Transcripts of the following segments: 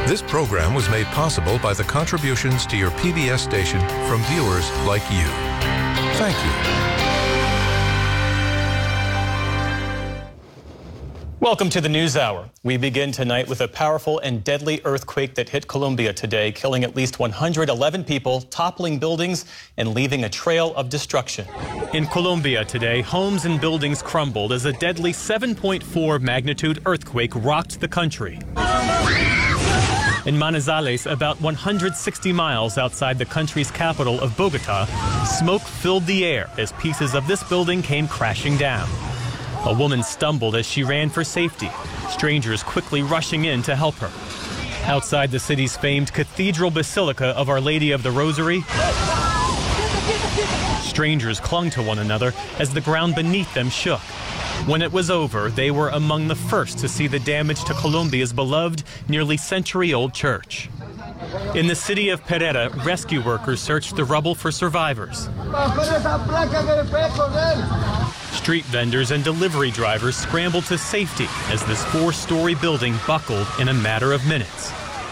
This program was made possible by the contributions to your PBS station from viewers like you. Thank you. Welcome to the News Hour. We begin tonight with a powerful and deadly earthquake that hit Colombia today, killing at least 111 people, toppling buildings, and leaving a trail of destruction. In Colombia today, homes and buildings crumbled as a deadly 7.4 magnitude earthquake rocked the country. In Manizales, about 160 miles outside the country's capital of Bogota, smoke filled the air as pieces of this building came crashing down. A woman stumbled as she ran for safety, strangers quickly rushing in to help her. Outside the city's famed Cathedral Basilica of Our Lady of the Rosary, strangers clung to one another as the ground beneath them shook. When it was over, they were among the first to see the damage to Colombia's beloved, nearly century-old church. In the city of Pereira, rescue workers searched the rubble for survivors. Street vendors and delivery drivers scrambled to safety as this 4-story building buckled in a matter of minutes.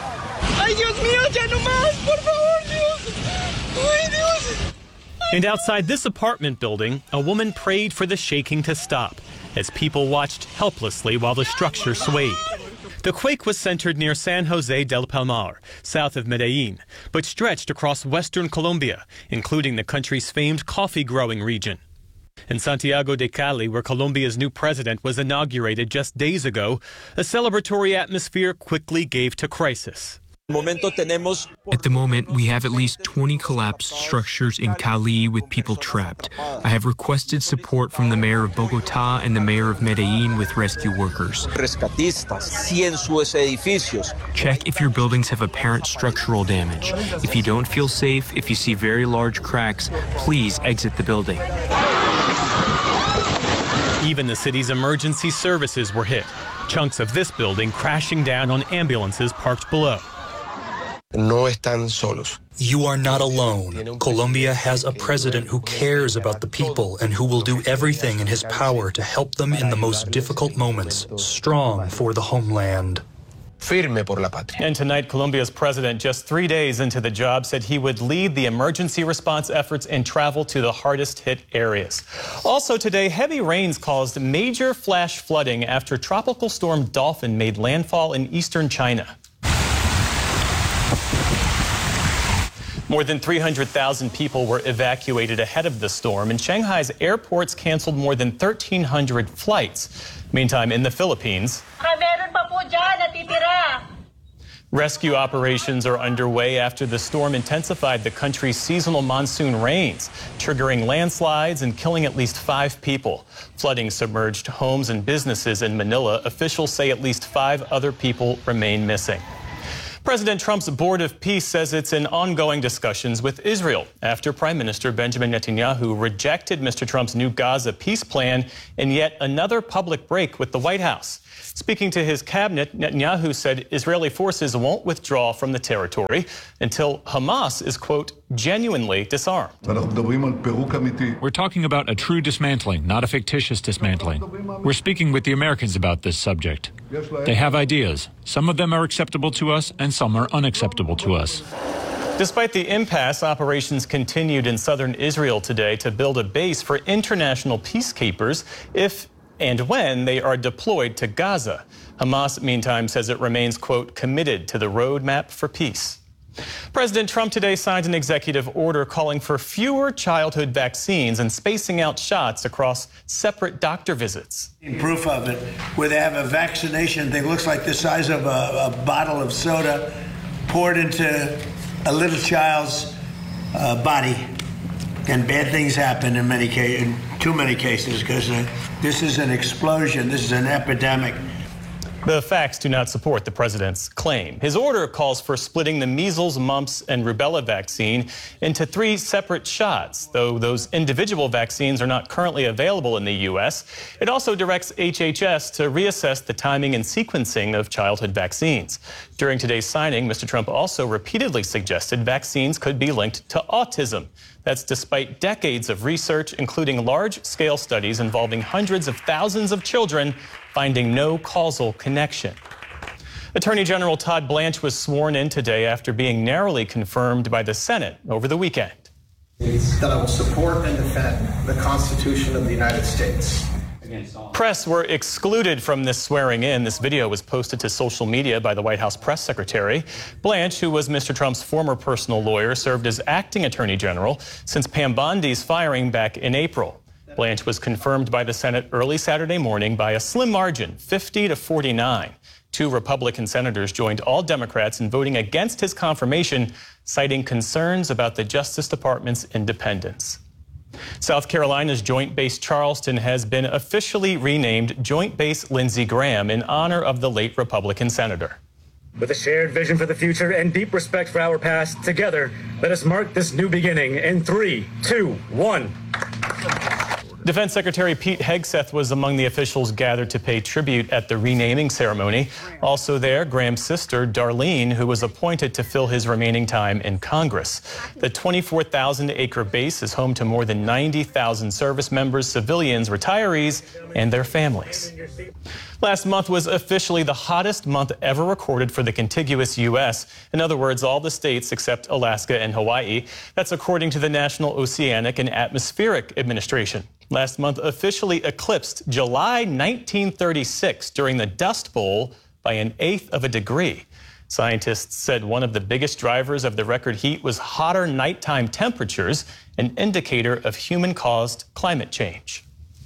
And outside this apartment building, a woman prayed for the shaking to stop as people watched helplessly while the structure swayed. The quake was centered near San Jose del Palmar, south of Medellin, but stretched across western Colombia, including the country's famed coffee-growing region. In Santiago de Cali, where Colombia's new president was inaugurated just days ago, a celebratory atmosphere quickly gave to crisis. At the moment, we have at least 20 collapsed structures in Cali with people trapped. I have requested support from the mayor of Bogota and the mayor of Medellin with rescue workers. Check if your buildings have apparent structural damage. If you don't feel safe, if you see very large cracks, please exit the building. Even the city's emergency services were hit, chunks of this building crashing down on ambulances parked below. You are not alone. Colombia has a president who cares about the people and who will do everything in his power to help them in the most difficult moments, strong for the homeland. And tonight, Colombia's president, just 3 days into the job, said he would lead the emergency response efforts and travel to the hardest hit areas. Also today, heavy rains caused major flash flooding after Tropical Storm Dolphin made landfall in eastern China. More than 300,000 people were evacuated ahead of the storm, and Shanghai's airports canceled more than 1,300 flights. Meantime, in the Philippines, rescue operations are underway after the storm intensified the country's seasonal monsoon rains, triggering landslides and killing at least 5 people. Flooding submerged homes and businesses in Manila. Officials say at least 5 other people remain missing. President Trump's Board of Peace says it's in ongoing discussions with Israel after Prime Minister Benjamin Netanyahu rejected Mr. Trump's new Gaza peace plan in yet another public break with the White House. Speaking to his cabinet, Netanyahu said Israeli forces won't withdraw from the territory until Hamas is, quote, genuinely disarmed. We're talking about a true dismantling, not a fictitious dismantling. We're speaking with the Americans about this subject. They have ideas. Some of them are acceptable to us, and some are unacceptable to us. Despite the impasse, operations continued in southern Israel today to build a base for international peacekeepers if and when they are deployed to Gaza. Hamas, meantime, says it remains, quote, committed to the roadmap for peace. President Trump today signed an executive order calling for fewer childhood vaccines and spacing out shots across separate doctor visits. Proof of it, where they have a vaccination thing, looks like the size of a bottle of soda poured into a little child's body. And bad things happen in many cases, in too many cases, because this is an explosion, this is an epidemic. The facts do not support the president's claim. His order calls for splitting the measles, mumps, and rubella vaccine into 3 separate shots. Though those individual vaccines are not currently available in the U.S., it also directs HHS to reassess the timing and sequencing of childhood vaccines. During today's signing, Mr. Trump also repeatedly suggested vaccines could be linked to autism. That's despite decades of research, including large-scale studies involving hundreds of thousands of children, finding no causal connection. Attorney General Todd Blanche was sworn in today after being narrowly confirmed by the Senate over the weekend. That I will support and defend the Constitution of the United States. Press were excluded from this swearing in. This video was posted to social media by the White House press secretary. Blanche, who was Mr. Trump's former personal lawyer, served as acting attorney general since Pam Bondi's firing back in April. Blanche was confirmed by the Senate early Saturday morning by a slim margin, 50-49. 2 Republican senators joined all Democrats in voting against his confirmation, citing concerns about the Justice Department's independence. South Carolina's Joint Base Charleston has been officially renamed Joint Base Lindsey Graham in honor of the late Republican senator. With a shared vision for the future and deep respect for our past, together, let us mark this new beginning in 3, 2, 1. Defense Secretary Pete Hegseth was among the officials gathered to pay tribute at the renaming ceremony. Also there, Graham's sister, Darlene, who was appointed to fill his remaining time in Congress. The 24,000-acre base is home to more than 90,000 service members, civilians, retirees, and their families. Last month was officially the hottest month ever recorded for the contiguous U.S. In other words, all the states except Alaska and Hawaii. That's according to the National Oceanic and Atmospheric Administration. Last month officially eclipsed July 1936 during the Dust Bowl by 1/8 of a degree. Scientists said one of the biggest drivers of the record heat was hotter nighttime temperatures, an indicator of human-caused climate change.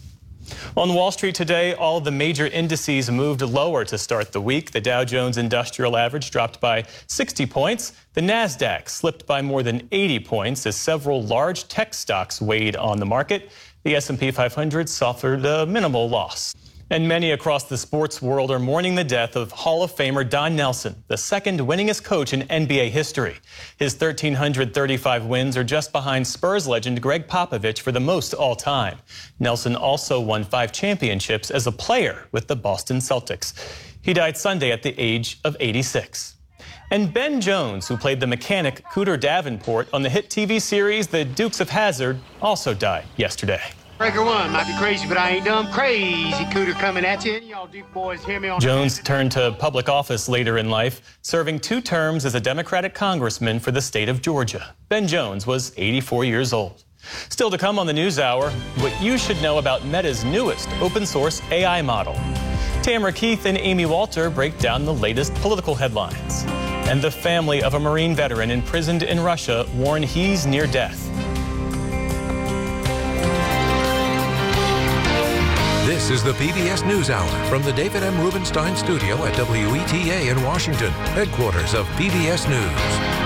On Wall Street today, all of the major indices moved lower to start the week. The Dow Jones Industrial Average dropped by 60 points. The Nasdaq slipped by more than 80 points as several large tech stocks weighed on the market. The S&P 500 suffered a minimal loss. And many across the sports world are mourning the death of Hall of Famer Don Nelson, the second winningest coach in NBA history. His 1,335 wins are just behind Spurs legend Greg Popovich for the most all time. Nelson also won 5 championships as a player with the Boston Celtics. He died Sunday at the age of 86. And Ben Jones, who played the mechanic Cooter Davenport on the hit TV series The Dukes of Hazzard, also died yesterday. Breaker one, might be crazy, but I ain't dumb. Crazy Cooter coming at you. Y'all Duke boys hear me on. Jones turned to public office later in life, serving 2 terms as a Democratic congressman for the state of Georgia. Ben Jones was 84 years old. Still to come on the NewsHour, what you should know about Meta's newest open-source AI model. Tamara Keith and Amy Walter break down the latest political headlines. And the family of a Marine veteran imprisoned in Russia warn he's near death. This is the PBS NewsHour from the David M. Rubenstein studio at WETA in Washington, headquarters of PBS News.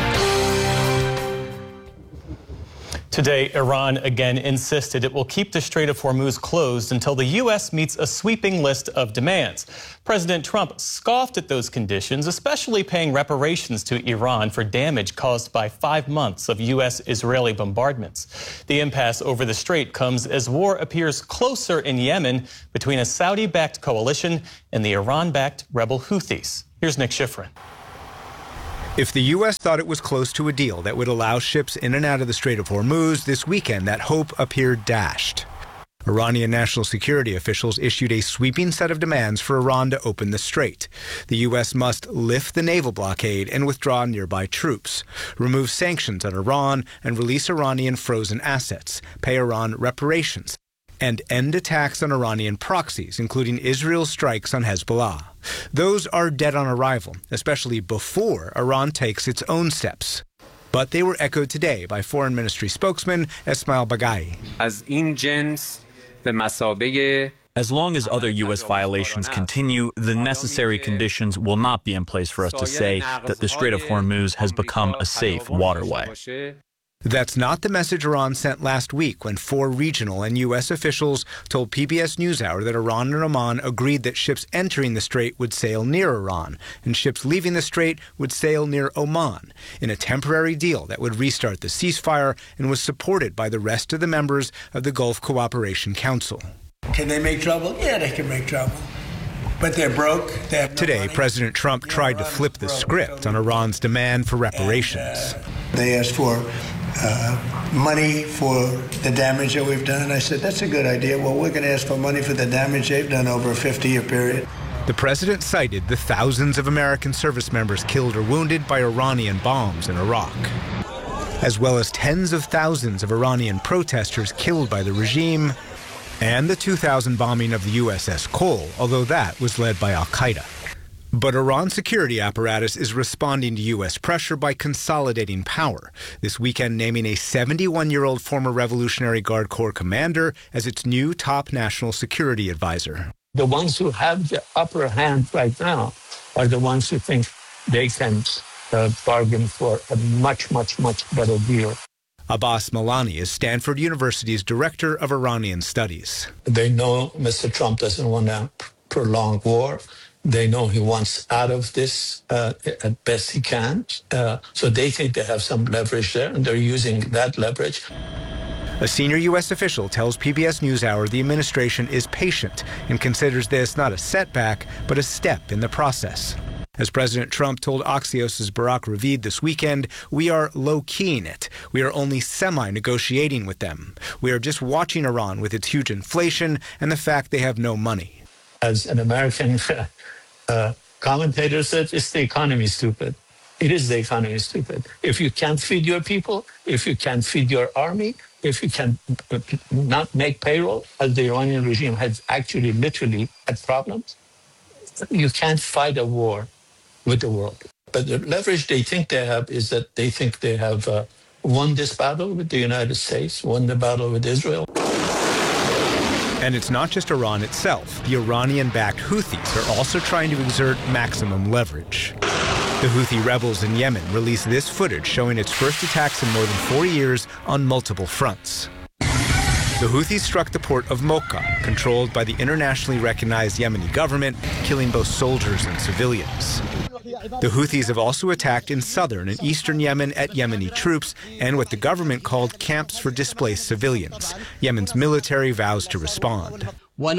Today, Iran again insisted it will keep the Strait of Hormuz closed until the U.S. meets a sweeping list of demands. President Trump scoffed at those conditions, especially paying reparations to Iran for damage caused by 5 months of U.S.-Israeli bombardments. The impasse over the strait comes as war appears closer in Yemen between a Saudi-backed coalition and the Iran-backed rebel Houthis. Here's Nick Schifrin. If the U.S. thought it was close to a deal that would allow ships in and out of the Strait of Hormuz this weekend, that hope appeared dashed. Iranian national security officials issued a sweeping set of demands for Iran to open the strait. The U.S. must lift the naval blockade and withdraw nearby troops, remove sanctions on Iran and release Iranian frozen assets, pay Iran reparations, and end attacks on Iranian proxies, including Israel's strikes on Hezbollah. Those are dead on arrival, especially before Iran takes its own steps. But they were echoed today by Foreign Ministry spokesman Esmail Baghai. As long as other U.S. violations continue, the necessary conditions will not be in place for us to say that the Strait of Hormuz has become a safe waterway. That's not the message Iran sent last week when 4 regional and U.S. officials told PBS NewsHour that Iran and Oman agreed that ships entering the strait would sail near Iran and ships leaving the strait would sail near Oman in a temporary deal that would restart the ceasefire and was supported by the rest of the members of the Gulf Cooperation Council. Can they make trouble? Yeah, they can make trouble. But they're broke. They have no Today, money. President Trump tried to flip the script on Iran's demand for reparations. They asked for money for the damage that we've done. I said, that's a good idea. Well, we're going to ask for money for the damage they've done over a 50-year period. The president cited the thousands of American service members killed or wounded by Iranian bombs in Iraq, as well as tens of thousands of Iranian protesters killed by the regime, and the 2000 bombing of the USS Cole, although that was led by al-Qaeda. But Iran's security apparatus is responding to U.S. pressure by consolidating power, this weekend naming a 71-year-old former Revolutionary Guard Corps commander as its new top national security advisor. The ones who have the upper hand right now are the ones who think they can bargain for a much, much, much better deal. Abbas Milani is Stanford University's Director of Iranian Studies. They know Mr. Trump doesn't want to prolong war. They know he wants out of this at best he can. So they think they have some leverage there, and they're using that leverage. A senior U.S. official tells PBS NewsHour the administration is patient and considers this not a setback, but a step in the process. As President Trump told Axios' Barak Ravid this weekend, we are low-keying it. We are only semi-negotiating with them. We are just watching Iran with its huge inflation and the fact they have no money. As an American commentator said, it's the economy, stupid. It is the economy, stupid. If you can't feed your people, if you can't feed your army, if you can not make payroll, as the Iranian regime has actually literally had problems, you can't fight a war with the world. But the leverage they think they have is that they think they have won this battle with the United States, won the battle with Israel. And it's not just Iran itself. The Iranian-backed Houthis are also trying to exert maximum leverage. The Houthi rebels in Yemen released this footage showing its first attacks in more than 4 years on multiple fronts. The Houthis struck the port of Mocha, controlled by the internationally recognized Yemeni government, killing both soldiers and civilians. The Houthis have also attacked in southern and eastern Yemen at Yemeni troops and what the government called camps for displaced civilians. Yemen's military vows to respond.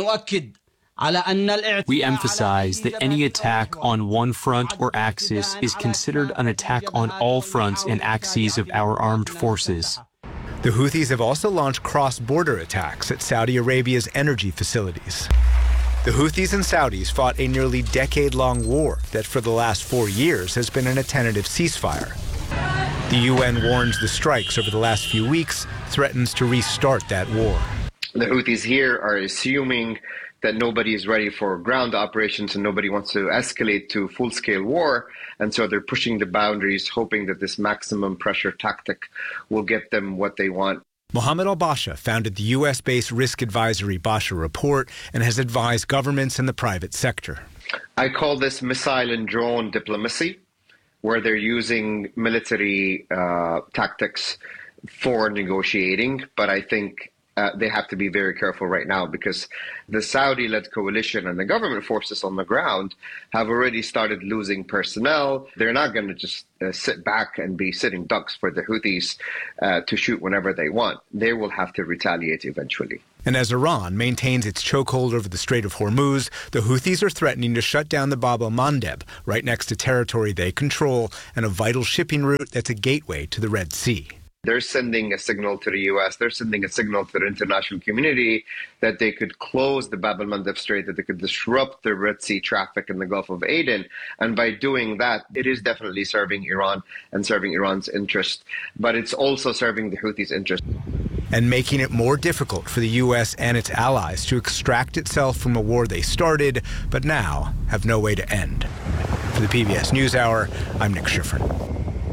We emphasize that any attack on one front or axis is considered an attack on all fronts and axes of our armed forces. The Houthis have also launched cross-border attacks at Saudi Arabia's energy facilities. The Houthis and Saudis fought a nearly decade-long war that for the last 4 years has been in a tentative ceasefire. The UN warns the strikes over the last few weeks threatens to restart that war. The Houthis here are assuming that nobody is ready for ground operations and nobody wants to escalate to full-scale war. And so they're pushing the boundaries, hoping that this maximum pressure tactic will get them what they want. Mohammed al-Basha founded the U.S.-based risk advisory Basha Report and has advised governments and the private sector. I call this missile and drone diplomacy, where they're using military tactics for negotiating. But I think they have to be very careful right now because the Saudi-led coalition and the government forces on the ground have already started losing personnel. They're not going to just sit back and be sitting ducks for the Houthis to shoot whenever they want. They will have to retaliate eventually. And as Iran maintains its chokehold over the Strait of Hormuz, the Houthis are threatening to shut down the Bab el-Mandeb, right next to territory they control, and a vital shipping route that's a gateway to the Red Sea. They're sending a signal to the U.S., they're sending a signal to the international community that they could close the Bab el-Mandeb Strait, that they could disrupt the Red Sea traffic in the Gulf of Aden. And by doing that, it is definitely serving Iran and serving Iran's interest. But it's also serving the Houthis' interest. And making it more difficult for the U.S. and its allies to extract itself from a war they started, but now have no way to end. For the PBS NewsHour, I'm Nick Schifrin.